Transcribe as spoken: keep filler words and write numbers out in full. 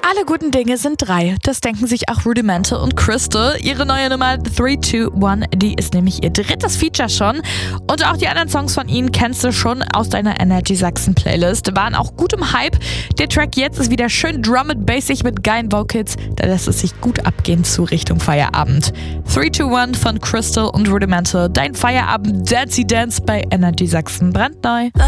Alle guten Dinge sind drei. Das denken sich auch Rudimental und Crystal. Ihre neue Nummer drei, zwei, eins, die ist nämlich ihr drittes Feature schon. Und auch die anderen Songs von ihnen kennst du schon aus deiner Energy Sachsen Playlist. Waren auch gut im Hype. Der Track jetzt ist wieder schön drum and bassig mit geilen Vocals. Da lässt es sich gut abgehen zu Richtung Feierabend. drei, zwei, eins von Crystal und Rudimental. Dein Feierabend Dancey Dance bei Energy Sachsen brandneu.